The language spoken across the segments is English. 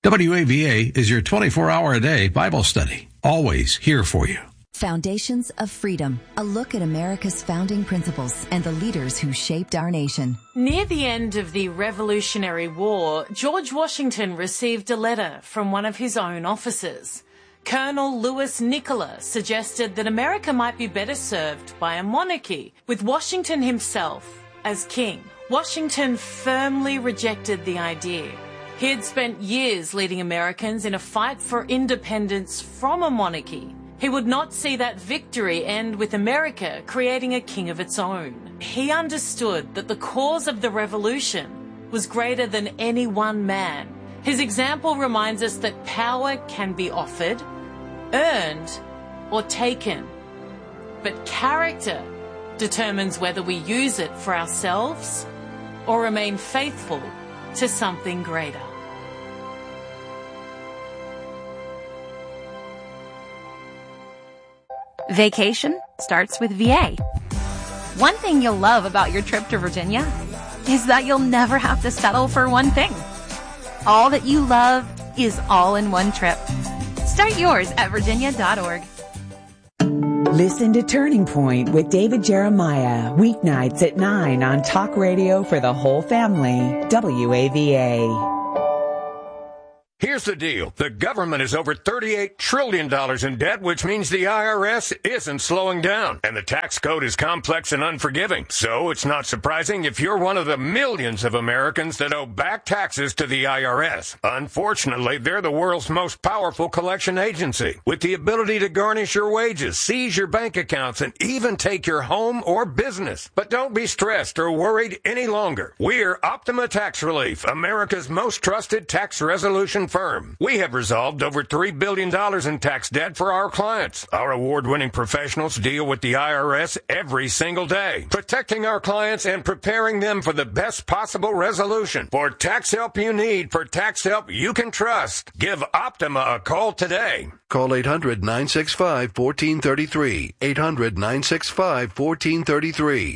WAVA is your 24-hour-a-day Bible study, always here for you. Foundations of Freedom, a look at America's founding principles and the leaders who shaped our nation. Near the end of the Revolutionary War, George Washington received a letter from one of his own officers. Colonel Louis Nicola suggested that America might be better served by a monarchy, with Washington himself as king. Washington firmly rejected the idea. He had spent years leading Americans in a fight for independence from a monarchy. He would not see that victory end with America creating a king of its own. He understood that the cause of the revolution was greater than any one man. His example reminds us that power can be offered, earned, or taken. But character determines whether we use it for ourselves or remain faithful to something greater. Vacation starts with VA. One thing you'll love about your trip to Virginia is that you'll never have to settle for one thing. All that you love is all in one trip. Start yours at virginia.org. Listen to Turning Point with David Jeremiah, weeknights at 9 on Talk Radio for the whole family, WAVA. Here's the deal. The government is over $38 trillion in debt, which means the IRS isn't slowing down. And the tax code is complex and unforgiving. So it's not surprising if you're one of the millions of Americans that owe back taxes to the IRS. Unfortunately, they're the world's most powerful collection agency, with the ability to garnish your wages, seize your bank accounts, and even take your home or business. But don't be stressed or worried any longer. We're Optima Tax Relief, America's most trusted tax resolution firm. We have resolved over $3 billion in tax debt for our clients. Our award-winning professionals deal with the IRS every single day, protecting our clients and preparing them for the best possible resolution. For tax help you need, for tax help you can trust, give Optima a call today. Call 800-965-1433. 800-965-1433.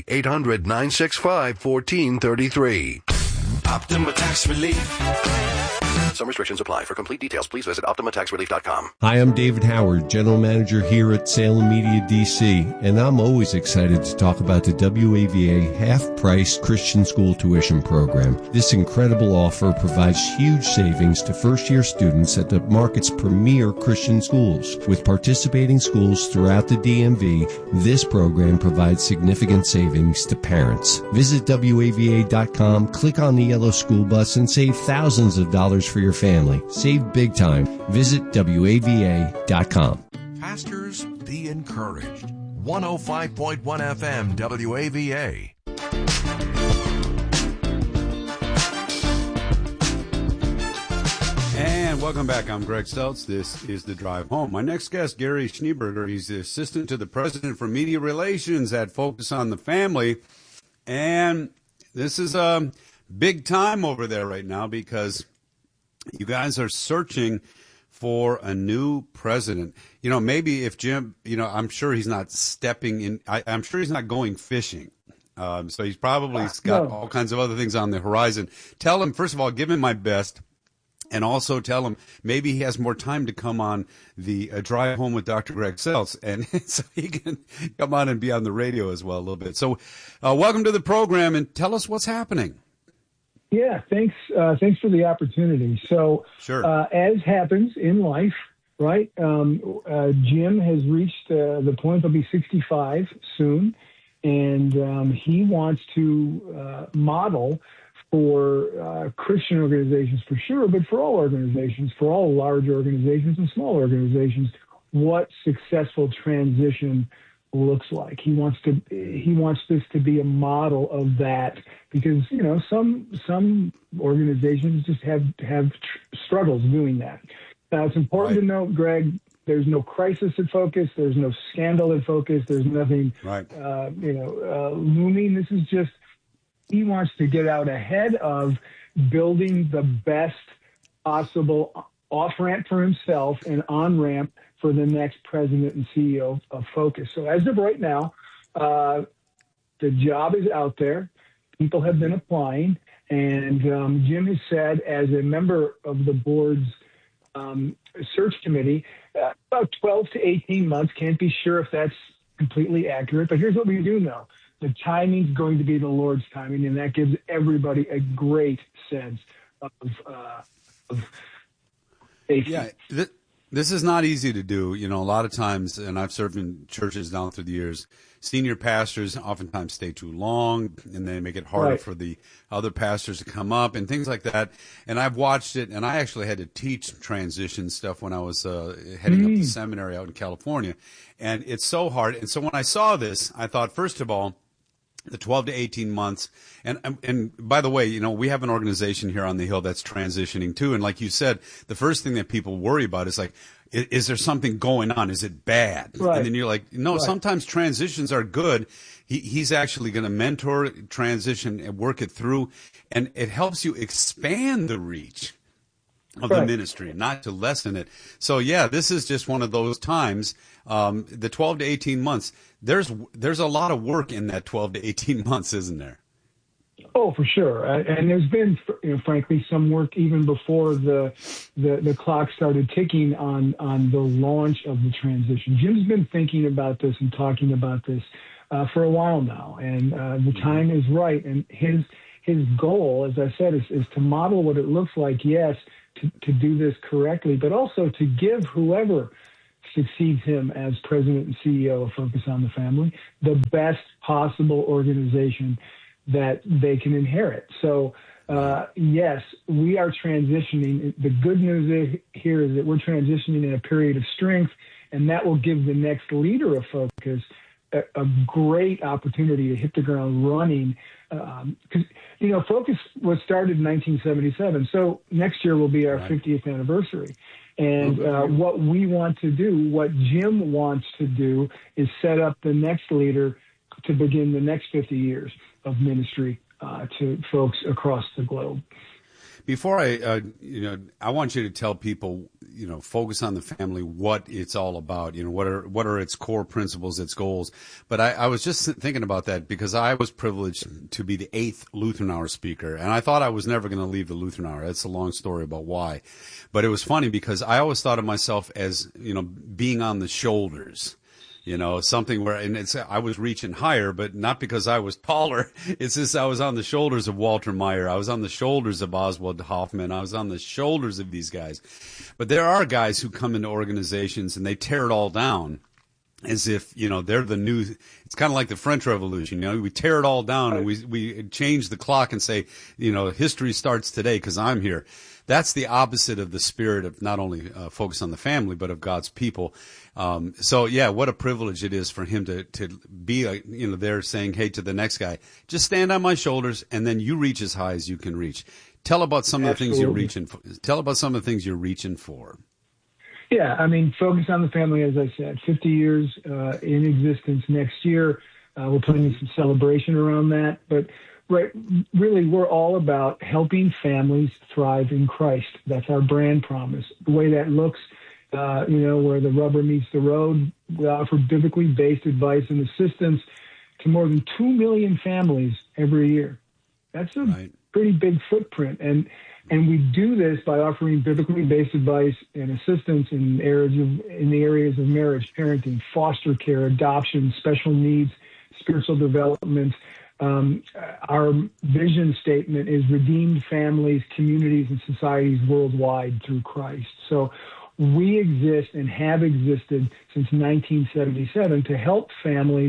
800-965-1433. Optima Tax Relief. Some restrictions apply. For complete details, please visit OptimaTaxRelief.com. Hi, I'm David Howard, General Manager here at Salem Media DC, and I'm always excited to talk about the WAVA half-price Christian school tuition program. This incredible offer provides huge savings to first-year students at the market's premier Christian schools. With participating schools throughout the DMV, this program provides significant savings to parents. Visit WAVA.com, click on the yellow school bus, and save thousands of dollars for your family. Save big time. Visit WAVA.com. Pastors, be encouraged. 105.1 FM WAVA. And welcome back. I'm Greg Stelz. This is The Drive Home. My next guest, Gary Schneeberger. He's the Assistant to the President for Media Relations at Focus on the Family. And this is a big time over there right now because you guys are searching for a new president. You know, maybe if Jim, I'm sure he's not stepping in. I'm sure he's not going fishing. So he's probably got all kinds of other things on the horizon. Tell him, first of all, give him my best. And also tell him maybe he has more time to come on the Drive Home with Dr. Greg Seltz, and so he can come on and be on the radio as well a little bit. So welcome to the program, and tell us what's happening. Yeah, thanks for the opportunity. So, sure. As happens in life, right, Jim has reached the point he'll be 65 soon, and he wants to model for Christian organizations for sure, but for all organizations, for all large organizations and small organizations, what successful transition looks like. He wants this to be a model of that because some organizations just have struggles doing that. Now it's important to note, Greg, there's no crisis at Focus, there's no scandal at Focus, there's nothing looming. This is just he wants to get out ahead of building the best possible off-ramp for himself and on-ramp for the next president and CEO of Focus. So as of right now, the job is out there. People have been applying. And Jim has said, as a member of the board's search committee, about 12 to 18 months. Can't be sure if that's completely accurate, but here's what we do know. The timing is going to be the Lord's timing, and that gives everybody a great sense of safety. Yeah, this is not easy to do. You know, a lot of times, and I've served in churches down through the years, senior pastors oftentimes stay too long, and they make it harder for the other pastors to come up and things like that. And I've watched it, and I actually had to teach transition stuff when I was heading up the seminary out in California. And it's so hard. And so when I saw this, I thought, first of all, the 12 to 18 months. And by the way, you know, we have an organization here on the Hill that's transitioning too. And like you said, the first thing that people worry about is like, is there something going on? Is it bad? Right. And then you're like, no, sometimes transitions are good. He's actually going to mentor transition and work it through. And it helps you expand the reach of the ministry, not to lessen it. So yeah, this is just one of those times. The 12 to 18 months, there's a lot of work in that 12 to 18 months, isn't there? Oh, for sure. And there's been, you know, frankly, some work even before the clock started ticking on the launch of the transition. Jim's been thinking about this and talking about this for a while now, and the time is right. And his goal, as I said, is to model what it looks like, yes, to do this correctly, but also to give whoever succeeds him as president and CEO of Focus on the Family the best possible organization that they can inherit. So, yes, we are transitioning. The good news here is that we're transitioning in a period of strength, and that will give the next leader of Focus a great opportunity to hit the ground running. Because, you know, Focus was started in 1977, so next year will be our 50th anniversary. And what we want to do, what Jim wants to do, is set up the next leader to begin the next 50 years of ministry to folks across the globe. Before I want you to tell people, Focus on the Family, what it's all about. What are its core principles, its goals. But I was just thinking about that because I was privileged to be the 8th Lutheran Hour speaker, and I thought I was never going to leave the Lutheran Hour. That's a long story about why. But it was funny because I always thought of myself as, being on the shoulders. Something where, and I was reaching higher, but not because I was taller. It's just I was on the shoulders of Walter Meyer. I was on the shoulders of Oswald Hoffman. I was on the shoulders of these guys. But there are guys who come into organizations and they tear it all down as if, they're the new, it's kind of like the French Revolution. We tear it all down and we change the clock and say, history starts today because I'm here. That's the opposite of the spirit of not only Focus on the Family, but of God's people. So yeah, what a privilege it is for him to be, there saying, hey, to the next guy, just stand on my shoulders and then you reach as high as you can reach. Tell about some of the things you're reaching for. Tell about some of the things you're reaching for. Yeah, Focus on the Family, as I said, 50 years in existence next year. We're planning some celebration around that, but really, we're all about helping families thrive in Christ. That's our brand promise. The way that looks, where the rubber meets the road, we offer biblically based advice and assistance to more than 2 million families every year. That's a pretty big footprint. And we do this by offering biblically based advice and assistance in the areas of marriage, parenting, foster care, adoption, special needs, spiritual development. Our vision statement is redeemed families, communities, and societies worldwide through Christ. So we exist and have existed since 1977 to help families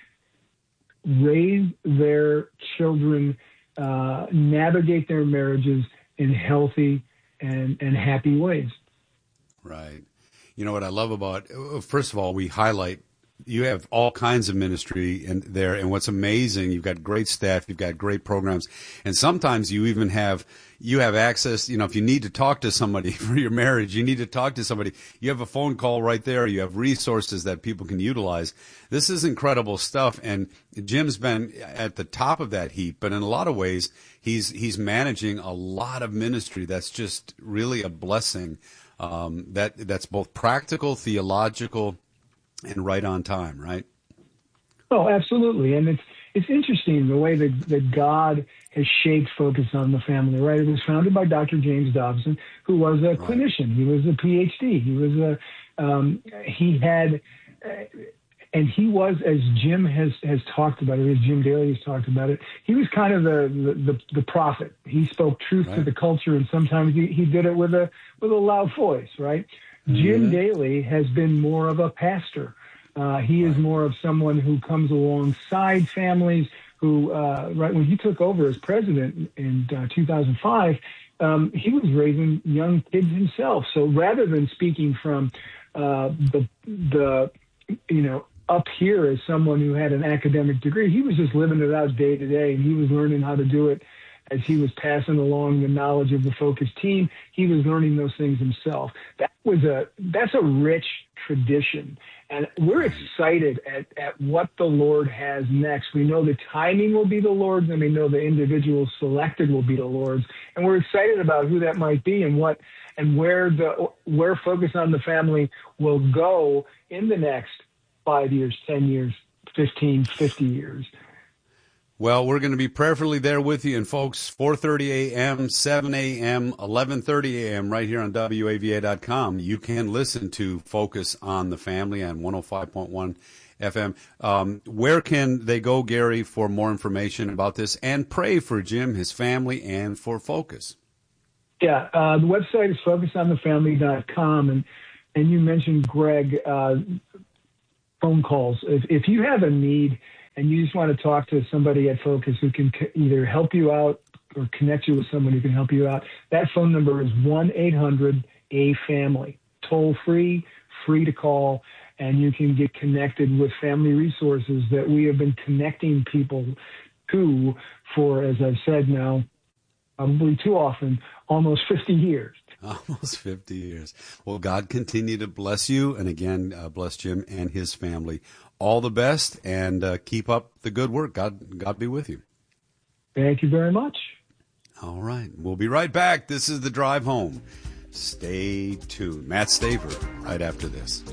raise their children, navigate their marriages in healthy and happy ways. Right. What I love about, first of all, we highlight you have all kinds of ministry in there, and what's amazing, you've got great staff, you've got great programs, and sometimes you even have access, if you need to talk to somebody for your marriage, you need to talk to somebody, you have a phone call right there, you have resources that people can utilize. This is incredible stuff, and Jim's been at the top of that heap, but in a lot of ways, he's managing a lot of ministry that's just really a blessing, that's both practical, theological, and right on time, right? Oh, absolutely. And it's interesting the way that God has shaped Focus on the Family, right? It was founded by Dr. James Dobson, who was a clinician. He was a PhD. He was and he was, as Jim has talked about it, as Jim Daly has talked about it, he was kind of the prophet. He spoke truth to the culture, and sometimes he did it with a loud voice, right? Jim Daly has been more of a pastor. He is more of someone who comes alongside families who, right when he took over as president in 2005, he was raising young kids himself. So rather than speaking from up here as someone who had an academic degree, he was just living it out day to day, and he was learning how to do it as he was passing along the knowledge of the Focus team. He was learning those things himself. That's a rich tradition, and we're excited at what the Lord has next. We know the timing will be the Lord's, and we know the individuals selected will be the Lord's, and we're excited about who that might be and where Focus on the Family will go in the next 5 years, 10 years, 15, 50 years. Well, we're going to be prayerfully there with you. And folks, 4:30 a.m., 7 a.m., 11:30 a.m. right here on WAVA.com. You can listen to Focus on the Family on 105.1 FM. Where can they go, Gary, for more information about this and pray for Jim, his family, and for Focus? Yeah, the website is focusonthefamily.com. And you mentioned, Greg, phone calls. If you have a need and you just want to talk to somebody at Focus who can either help you out or connect you with someone who can help you out, that phone number is 1-800-A-FAMILY. Toll free, free to call, and you can get connected with family resources that we have been connecting people to for, as I've said now, probably too often, almost 50 years. Almost 50 years. Well, God continue to bless you, and again, bless Jim and his family. All the best, and keep up the good work. God be with you. Thank you very much. All right. We'll be right back. This is The Drive Home. Stay tuned. Matt Staver right after this.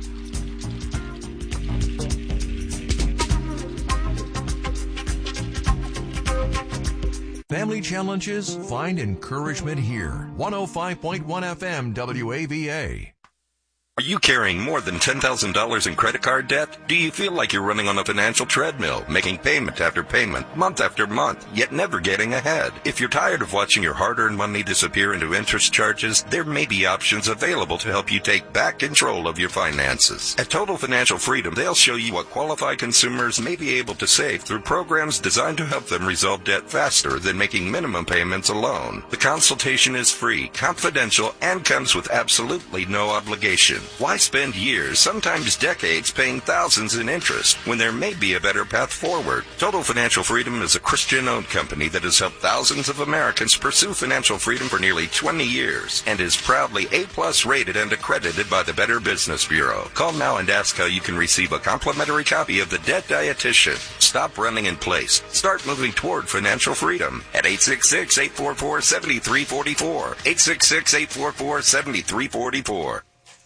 Family challenges? Find encouragement here. 105.1 FM WAVA. Are you carrying more than $10,000 in credit card debt? Do you feel like you're running on a financial treadmill, making payment after payment, month after month, yet never getting ahead? If you're tired of watching your hard-earned money disappear into interest charges, there may be options available to help you take back control of your finances. At Total Financial Freedom, they'll show you what qualified consumers may be able to save through programs designed to help them resolve debt faster than making minimum payments alone. The consultation is free, confidential, and comes with absolutely no obligation. Why spend years, sometimes decades, paying thousands in interest when there may be a better path forward? Total Financial Freedom is a Christian-owned company that has helped thousands of Americans pursue financial freedom for nearly 20 years and is proudly A+ rated and accredited by the Better Business Bureau. Call now and ask how you can receive a complimentary copy of The Debt Dietitian. Stop running in place. Start moving toward financial freedom at 866-844-7344. 866-844-7344.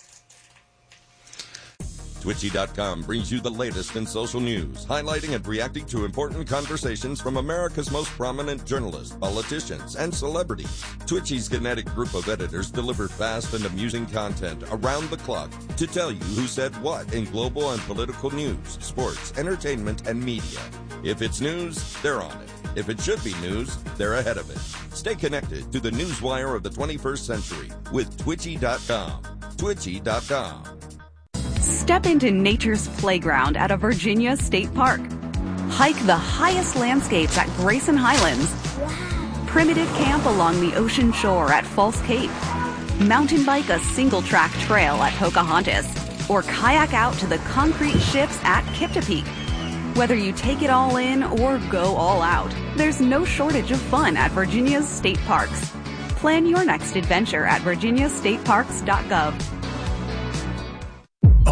Twitchy.com brings you the latest in social news, highlighting and reacting to important conversations from America's most prominent journalists, politicians, and celebrities. Twitchy's kinetic group of editors deliver fast and amusing content around the clock to tell you who said what in global and political news, sports, entertainment, and media. If it's news, they're on it. If it should be news, they're ahead of it. Stay connected to the newswire of the 21st century with Twitchy.com. Twitchy.com. Step into nature's playground at a Virginia state park. Hike the highest landscapes at Grayson Highlands. Primitive camp along the ocean shore at False Cape. Mountain bike a single-track trail at Pocahontas. Or kayak out to the concrete ships at Kipta-Peak. Whether you take it all in or go all out, there's no shortage of fun at Virginia's state parks. Plan your next adventure at virginiastateparks.gov.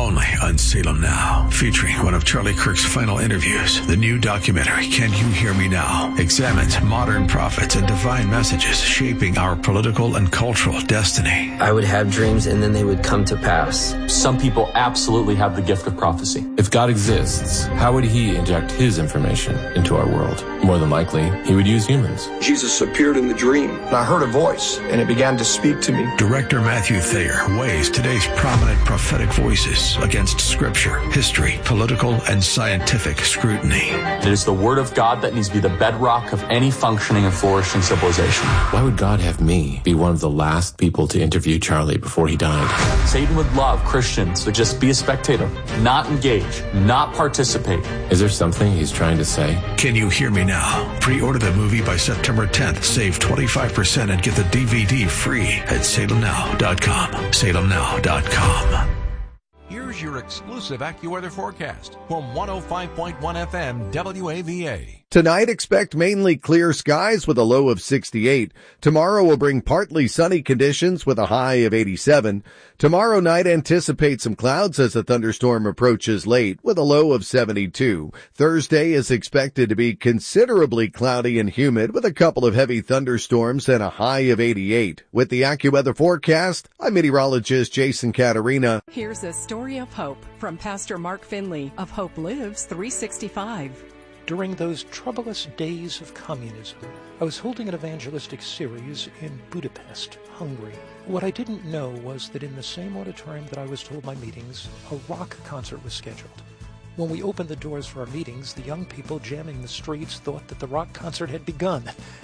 only on Salem Now, featuring one of Charlie Kirk's final interviews. The new documentary, Can You Hear Me Now?, examines modern prophets and divine messages shaping our political and cultural destiny. I would have dreams and then they would come to pass. Some people absolutely have the gift of prophecy. If God exists, how would he inject his information into our world? More than likely, he would use humans. Jesus appeared in the dream, and I heard a voice, and it began to speak to me. Director Matthew Thayer weighs today's prominent prophetic voices against scripture, history, political, and scientific scrutiny. It is the word of God that needs to be the bedrock of any functioning and flourishing civilization. Why would God have me be one of the last people to interview Charlie before he died? Satan would love Christians to just be a spectator, not engage, not participate. Is there something he's trying to say? Can You Hear Me Now? Pre-order the movie by September 10th. Save 25% and get the DVD free at salemnow.com. salemnow.com. Here's your exclusive AccuWeather forecast from 105.1 FM WAVA. Tonight, expect mainly clear skies with a low of 68. Tomorrow will bring partly sunny conditions with a high of 87. Tomorrow night, anticipate some clouds as a thunderstorm approaches late with a low of 72. Thursday is expected to be considerably cloudy and humid with a couple of heavy thunderstorms and a high of 88. With the AccuWeather forecast, I'm meteorologist Jason Caterina. Here's a story of hope from Pastor Mark Finley of Hope Lives 365. During those troublous days of communism, I was holding an evangelistic series in Budapest, Hungary. What I didn't know was that in the same auditorium that I was to hold my meetings, a rock concert was scheduled. When we opened the doors for our meetings, the young people jamming the streets thought that the rock concert had begun.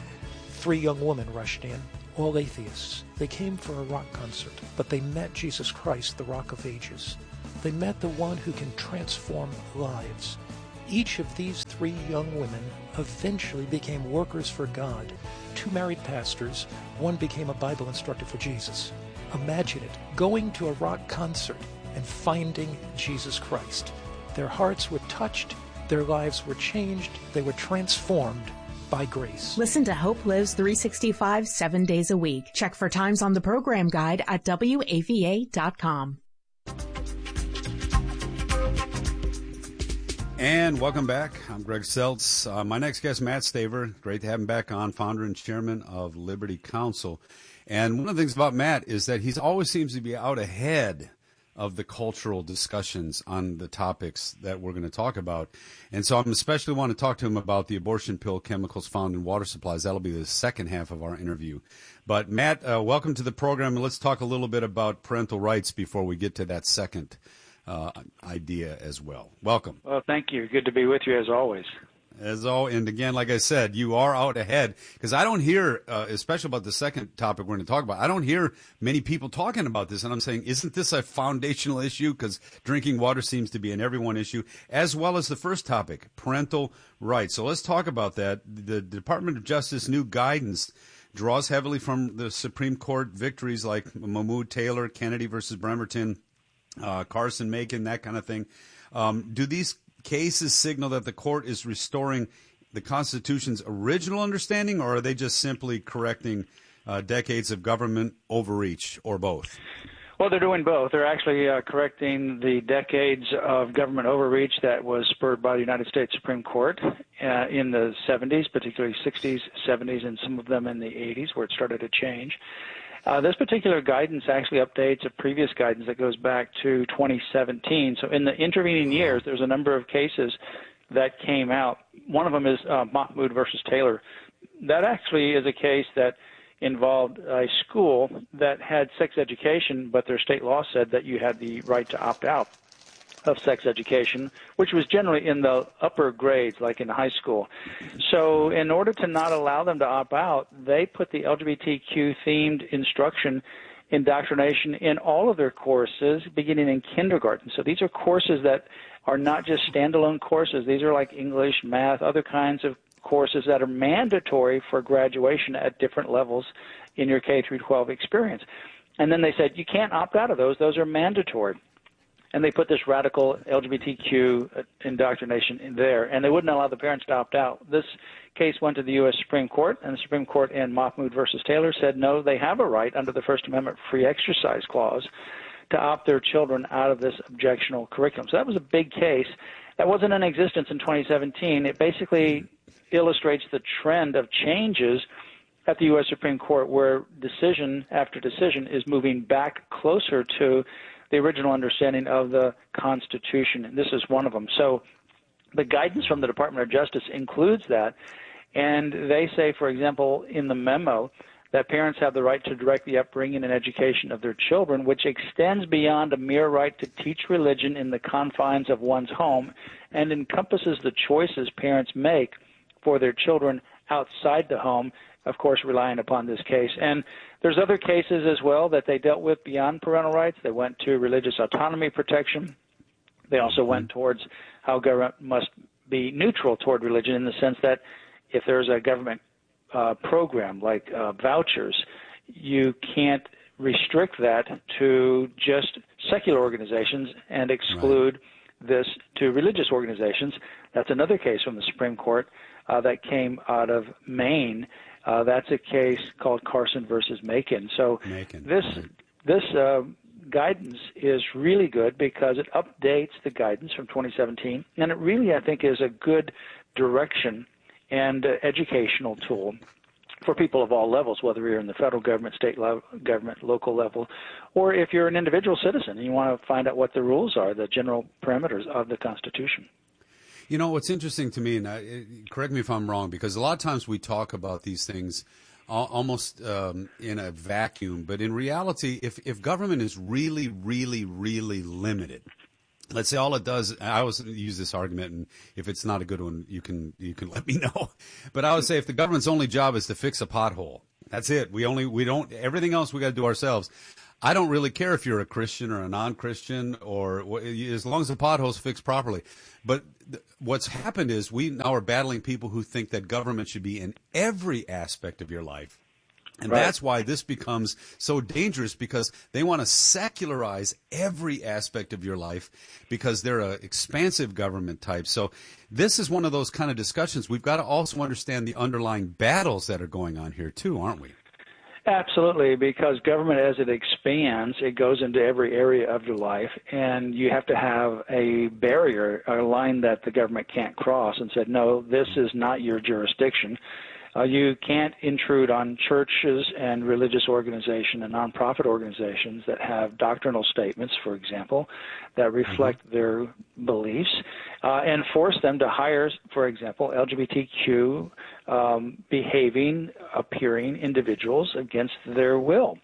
3 young women rushed in, all atheists. They came for a rock concert, but they met Jesus Christ, the Rock of Ages. They met the one who can transform lives. Each of these 3 young women eventually became workers for God. 2 married pastors, one became a Bible instructor for Jesus. Imagine it, going to a rock concert and finding Jesus Christ. Their hearts were touched, their lives were changed, they were transformed by grace. Listen to Hope Lives 365 7 days a week. Check for times on the program guide at WAVA.com. And welcome back. I'm Greg Seltz. My next guest, Matt Staver. Great to have him back on, founder and chairman of Liberty Counsel. And one of the things about Matt is that he always seems to be out ahead of the cultural discussions on the topics that we're going to talk about. And so I'm especially want to talk to him about the abortion pill chemicals found in water supplies. That'll be the second half of our interview. But Matt, welcome to the program. And let's talk a little bit about parental rights before we get to that second idea as well. Welcome. Well, thank you. Good to be with you as always. And again, like I said, you are out ahead because I don't hear, especially about the second topic we're going to talk about, I don't hear many people talking about this. And I'm saying, isn't this a foundational issue? Because drinking water seems to be an everyone issue, as well as the first topic, parental rights. So let's talk about that. The Department of Justice new guidance draws heavily from the Supreme Court victories like Mahmoud Taylor, Kennedy versus Bremerton, Carson Macon, that kind of thing. Do these cases signal that the court is restoring the Constitution's original understanding, or are they just simply correcting decades of government overreach, or both? Well, they're doing both. They're actually correcting the decades of government overreach that was spurred by the United States Supreme Court in the 70s, particularly 60s, 70s, and some of them in the 80s, where it started to change. This particular guidance actually updates a previous guidance that goes back to 2017. So in the intervening years, there's a number of cases that came out. One of them is Mahmoud versus Taylor. That actually is a case that involved a school that had sex education, but their state law said that you had the right to opt out of sex education, which was generally in the upper grades, like in high school. So in order to not allow them to opt out, they put the LGBTQ-themed instruction, indoctrination in all of their courses, beginning in kindergarten. So these are courses that are not just standalone courses. These are like English, math, other kinds of courses that are mandatory for graduation at different levels in your K through 12 experience. And then they said, you can't opt out of those. Those are mandatory. And they put this radical LGBTQ indoctrination in there, and they wouldn't allow the parents to opt out. This case went to the U.S. Supreme Court, and the Supreme Court in Mahmoud versus Taylor said, no, they have a right under the First Amendment free exercise clause to opt their children out of this objectionable curriculum. So that was a big case. That wasn't in existence in 2017. It basically illustrates the trend of changes at the U.S. Supreme Court, where decision after decision is moving back closer to the original understanding of the Constitution, and this is one of them. So the guidance from the Department of Justice includes that, and they say, for example, in the memo, that parents have the right to direct the upbringing and education of their children, which extends beyond a mere right to teach religion in the confines of one's home and encompasses the choices parents make for their children outside the home, of course, relying upon this case. And there's other cases as well that they dealt with beyond parental rights. They went to religious autonomy protection. They also went towards how government must be neutral toward religion, in the sense that if there's a government program like vouchers, you can't restrict that to just secular organizations and exclude this to religious organizations. That's another case from the Supreme Court that came out of Maine. That's a case called Carson versus Macon. So this guidance is really good because it updates the guidance from 2017, and it really, I think, is a good direction and educational tool for people of all levels, whether you're in the federal government, state government, local level, or if you're an individual citizen and you want to find out what the rules are, the general parameters of the Constitution. You know, what's interesting to me, and correct me if I'm wrong, because a lot of times we talk about these things almost in a vacuum, but in reality, if government is really, really, really limited, let's say all it does, I always use this argument, and if it's not a good one, you can let me know. But I would say if the government's only job is to fix a pothole, that's it. We don't, everything else we got to do ourselves. I don't really care if you're a Christian or a non-Christian, or as long as the pothole's fixed properly. But what's happened is we now are battling people who think that government should be in every aspect of your life. And that's why this becomes so dangerous, because they want to secularize every aspect of your life because they're an expansive government type. So this is one of those kind of discussions. We've got to also understand the underlying battles that are going on here too, aren't we? Absolutely, because government, as it expands, it goes into every area of your life, and you have to have a barrier, a line that the government can't cross, and said, no, this is not your jurisdiction. You can't intrude on churches and religious organizations and nonprofit organizations that have doctrinal statements, for example, that reflect their beliefs, and force them to hire, for example, LGBTQ behaving, appearing individuals against their will.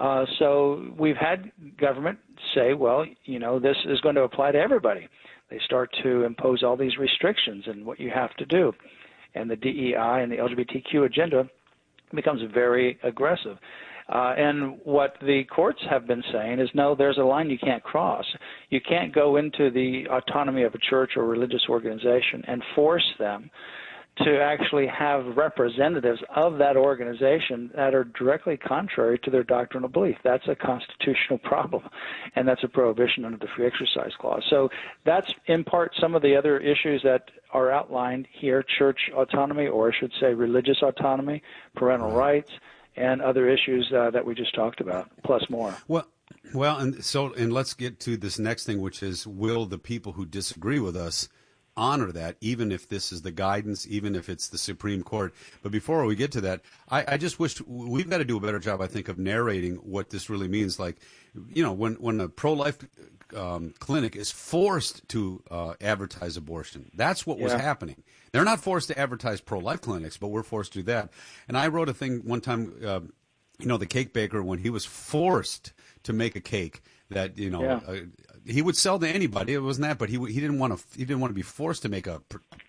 So we've had government say, well, you know, this is going to apply to everybody. They start to impose all these restrictions and what you have to do. And the DEI and the LGBTQ agenda becomes very aggressive. And what the courts have been saying is, no, there's a line you can't cross. You can't go into the autonomy of a church or religious organization and force them to actually have representatives of that organization that are directly contrary to their doctrinal belief. That's a constitutional problem, and that's a prohibition under the Free Exercise Clause. So that's in part some of the other issues that are outlined here: church autonomy, or I should say religious autonomy, parental rights, and other issues that we just talked about, plus more. Well, and let's get to this next thing, which is, will the people who disagree with us honor that, even if this is the guidance, even if it's the Supreme Court? But before we get to that, I just wish we've got to do a better job, I think, of narrating what this really means. Like, you know, when a pro-life clinic is forced to advertise abortion, that's what was happening. They're not forced to advertise pro-life clinics, but we're forced to do that. And I wrote a thing one time, you know, the cake baker, when he was forced to make a cake that, you know, he would sell to anybody. It wasn't that, but he didn't want to be forced to make a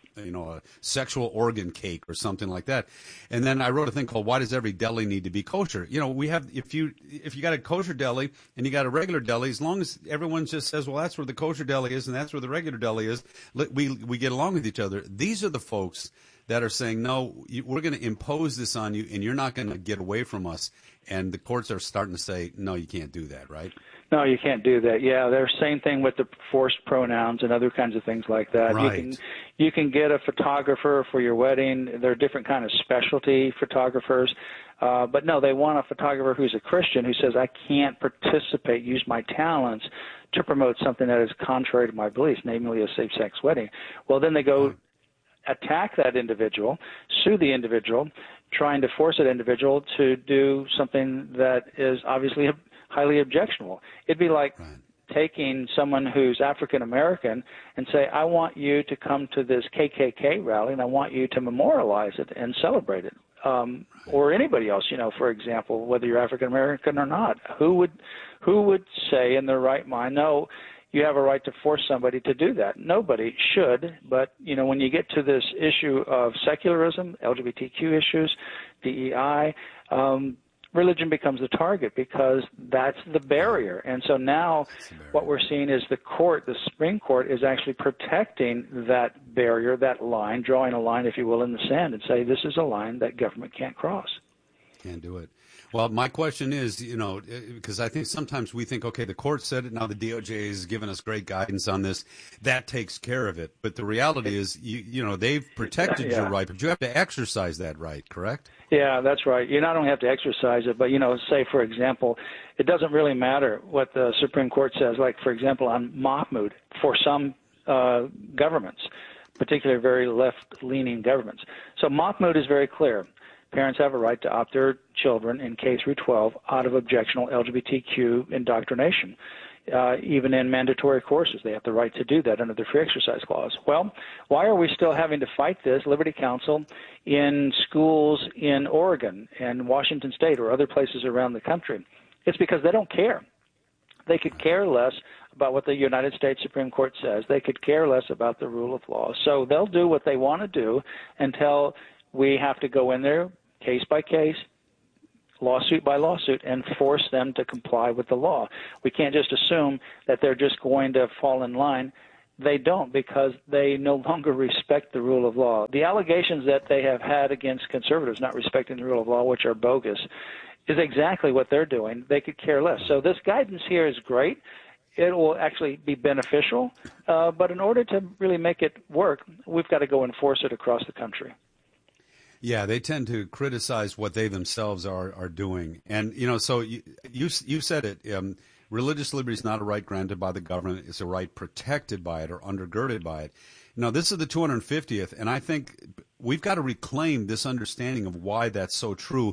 sexual organ cake or something like that. And then I wrote a thing called "Why Does Every Deli Need to Be Kosher?" You know, we have, if you got a kosher deli and you got a regular deli, as long as everyone just says, well, that's where the kosher deli is and that's where the regular deli is, we get along with each other. These are the folks that are saying, no, we're going to impose this on you and you're not going to get away from us. And the courts are starting to say, no, you can't do that, right? No, you can't do that. Yeah, they're same thing with the forced pronouns and other kinds of things like that. Right. You can get a photographer for your wedding. There are different kind of specialty photographers. But no, they want a photographer who's a Christian who says, I can't participate, use my talents to promote something that is contrary to my beliefs, namely a safe-sex wedding. Well, then they go attack that individual, sue the individual, trying to force that individual to do something that is obviously highly objectionable. It'd be like taking someone who's African American and say, I want you to come to this KKK rally and I want you to memorialize it and celebrate it. Or anybody else, for example, whether you're African American or not, who would say in their right mind, no, you have a right to force somebody to do that? Nobody should. But, when you get to this issue of secularism, LGBTQ issues, DEI, religion becomes the target because that's the barrier. And so now what we're seeing is the Supreme Court is actually protecting that barrier, that line, drawing a line, if you will, in the sand and say this is a line that government can't cross. Can't do it. Well, my question is, because I think sometimes we think, okay, the court said it, now the DOJ has given us great guidance on this. That takes care of it. But the reality is, they've protected your right, but you have to exercise that right, correct? Yeah, that's right. You not only have to exercise it, but, say, for example, it doesn't really matter what the Supreme Court says. Like, for example, on Mahmoud, for some governments, particularly very left-leaning governments. So Mahmoud is very clear. Parents have a right to opt their children in K through 12 out of objectionable LGBTQ indoctrination. Even in mandatory courses, they have the right to do that under the Free Exercise Clause. Well, why are we still having to fight this, Liberty Counsel, in schools in Oregon and Washington State or other places around the country? It's because they don't care. They could care less about what the United States Supreme Court says. They could care less about the rule of law. So they'll do what they want to do until we have to go in there case by case, lawsuit by lawsuit, and force them to comply with the law. We can't just assume that they're just going to fall in line. They don't, because they no longer respect the rule of law. The allegations that they have had against conservatives not respecting the rule of law, which are bogus, is exactly what they're doing. They could care less. So this guidance here is great. It will actually be beneficial, but in order to really make it work, we've got to go enforce it across the country. Yeah, they tend to criticize what they themselves are doing. And, so you said it, religious liberty is not a right granted by the government. It's a right protected by it or undergirded by it. Now, this is the 250th, and I think we've got to reclaim this understanding of why that's so true.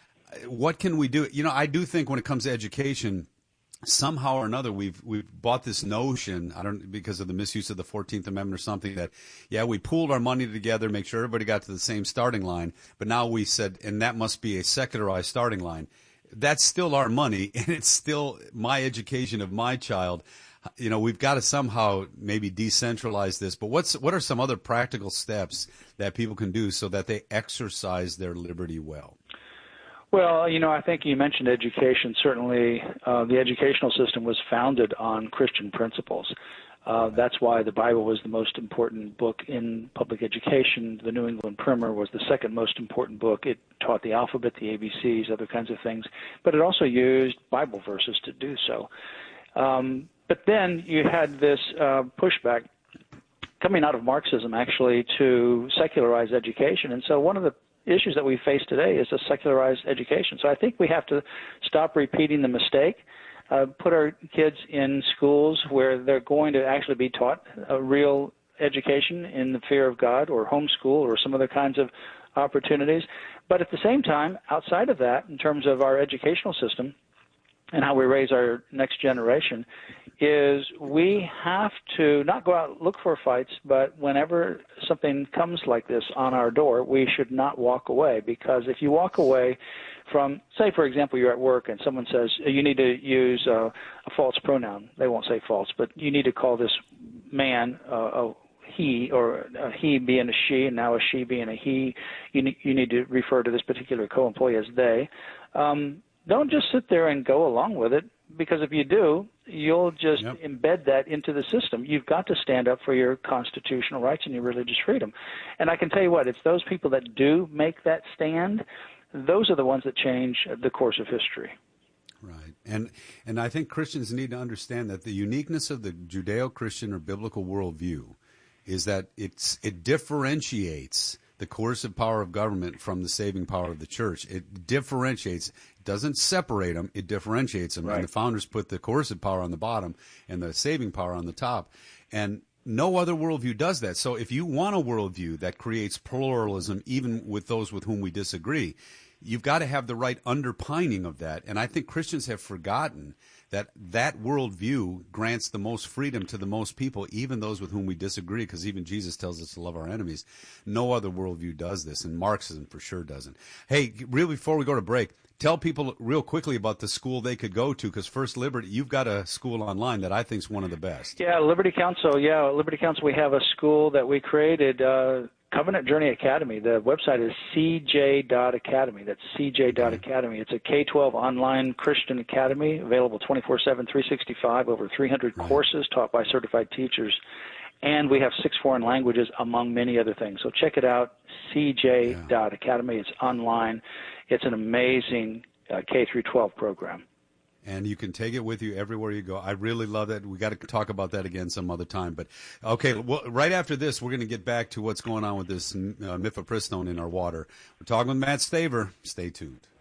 What can we do? I do think when it comes to education, somehow or another, we've bought this notion, because of the misuse of the 14th Amendment or something, that, we pooled our money together, make sure everybody got to the same starting line, but now we said, and that must be a secularized starting line. That's still our money, and it's still my education of my child. We've got to somehow maybe decentralize this, but what are some other practical steps that people can do so that they exercise their liberty well? Well, I think you mentioned education. Certainly, the educational system was founded on Christian principles. That's why the Bible was the most important book in public education. The New England Primer was the second most important book. It taught the alphabet, the ABCs, other kinds of things, but it also used Bible verses to do so. But then you had this pushback coming out of Marxism, actually, to secularize education. And so one of the issues that we face today is a secularized education. So I think we have to stop repeating the mistake, put our kids in schools where they're going to actually be taught a real education in the fear of God, or homeschool, or some other kinds of opportunities. But at the same time, outside of that, in terms of our educational system and how we raise our next generation, is we have to not go out and look for fights, but whenever something comes like this on our door, we should not walk away. Because if you walk away from, say, for example, you're at work and someone says you need to use a false pronoun. They won't say false, but you need to call this man a he, or a he being a she, and now a she being a he. You need to refer to this particular co-employee as they. Don't just sit there and go along with it, because if you do, you'll just embed that into the system. You've got to stand up for your constitutional rights and your religious freedom. And I can tell you what, it's those people that do make that stand, those are the ones that change the course of history. Right. And I think Christians need to understand that the uniqueness of the Judeo-Christian or biblical worldview is that it differentiates the coercive power of government from the saving power of the church. It differentiates, it doesn't separate them, it differentiates them. Right. And the founders put the coercive power on the bottom and the saving power on the top. And no other worldview does that. So if you want a worldview that creates pluralism, even with those with whom we disagree, you've got to have the right underpinning of that. And I think Christians have forgotten that worldview grants the most freedom to the most people, even those with whom we disagree, because even Jesus tells us to love our enemies. No other worldview does this, and Marxism for sure doesn't. Hey, really, before we go to break, tell people real quickly about the school they could go to, because First Liberty, you've got a school online that I think is one of the best. Yeah, Liberty Counsel. We have a school that we created, Covenant Journey Academy. The website is cj.academy. That's cj.academy. It's a K-12 online Christian academy, available 24/7, 365, over 300 courses taught by certified teachers. And we have 6 foreign languages, among many other things. So check it out, cj.academy. It's online. It's an amazing K-12 program. And you can take it with you everywhere you go. I really love that. We got to talk about that again some other time. But okay, well, right after this, we're going to get back to what's going on with this mifepristone in our water. We're talking with Matt Staver. Stay tuned.